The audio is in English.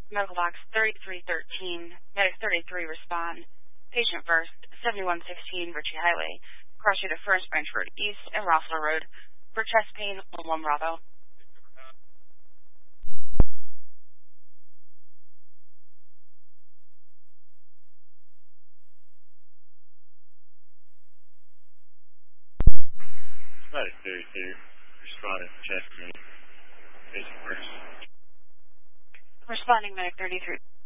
Medical box 3313, medic 33 respond. Patient first, 7116 Ritchie Highway. Cross street of First Branch Road East and Rossler Road. For chest pain, 1 Bravo. Medic 32, responding to chest pain. Patient first. Responding medic 33.